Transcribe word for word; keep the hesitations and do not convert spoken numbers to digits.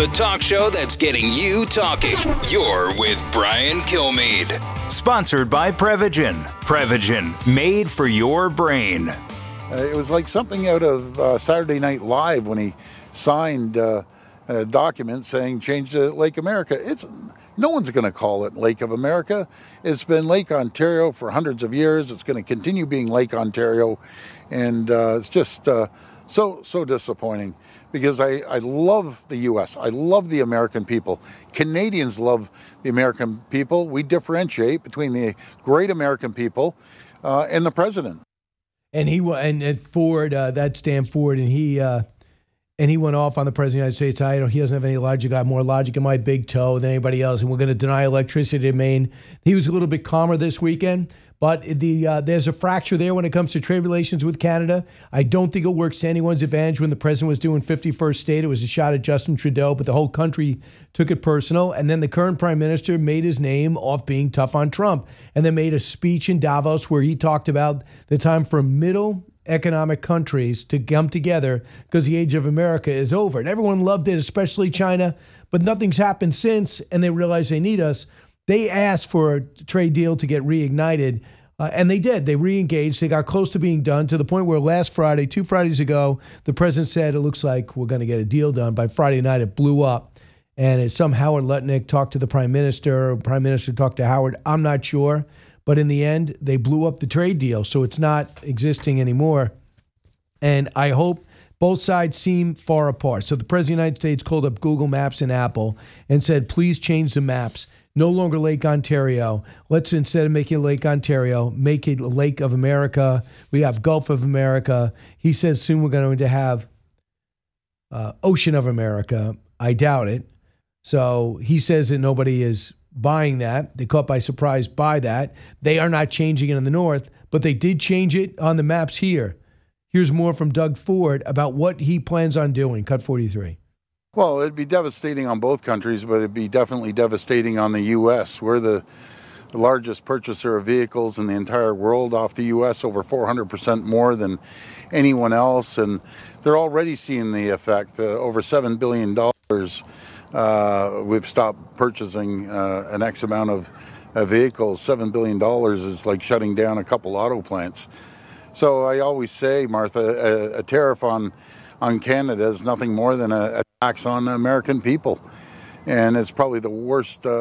the talk show that's getting you talking. You're with Brian Kilmeade. Sponsored by Prevagen. Prevagen, made for your brain. Uh, it was like something out of uh, Saturday Night Live when he signed uh, a document saying change to Lake America. It's no one's going to call it Lake of America. It's been Lake Ontario for hundreds of years. It's going to continue being Lake Ontario, and uh, it's just uh, so so disappointing because I, I love the U S. I love the American people. Canadians love the American people. We differentiate between the great American people uh, and the president. And he and, and Ford, uh, that's Dan Ford, and he uh, and he went off on the president of the United States. I don't. He doesn't have any logic. I have more logic in my big toe than anybody else, and we're going to deny electricity to Maine. He was a little bit calmer this weekend, but the uh, there's a fracture there when it comes to trade relations with Canada. I don't think it works to anyone's advantage. When the president was doing fifty-first state, it was a shot at Justin Trudeau, but the whole country took it personal. And then the current prime minister made his name off being tough on Trump, and then made a speech in Davos where he talked about the time for middle economic countries to come together because the age of America is over. And everyone loved it, especially China, but nothing's happened since, and they realize they need us. They asked for a trade deal to get reignited, uh, and they did. They re-engaged. They got close to being done to the point where last Friday, two Fridays ago, the president said, it looks like we're going to get a deal done. By Friday night, it blew up, and it, some Howard Lutnick talked to the prime minister, or prime minister talked to Howard. I'm not sure. But in the end, they blew up the trade deal, so it's not existing anymore. And I hope both sides seem far apart. So the President of the United States called up Google Maps and Apple and said, please change the maps. No longer Lake Ontario. Let's, instead of making it Lake Ontario, make it Lake of America. We have Gulf of America. He says soon we're going to have uh, Ocean of America. I doubt it. So he says that nobody is buying that. They caught by surprise by that. They are not changing it in the north, but they did change it on the maps here. Here's more from Doug Ford about what he plans on doing. Cut forty-three. Well, it'd be devastating on both countries, but it'd be definitely devastating on the U S. We're the, the largest purchaser of vehicles in the entire world off the U S, over four hundred percent more than anyone else, and they're already seeing the effect. Uh, over seven billion dollars Uh, we've stopped purchasing uh, an X amount of uh, vehicles. seven billion dollars is like shutting down a couple auto plants. So I always say, Martha, a, a tariff on, on Canada is nothing more than a, a tax on American people. And it's probably the worst uh,